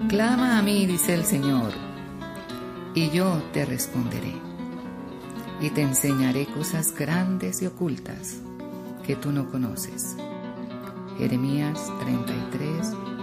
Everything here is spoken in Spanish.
Clama a mí, dice el Señor, y yo te responderé, y te enseñaré cosas grandes y ocultas que tú no conoces. Jeremías 33,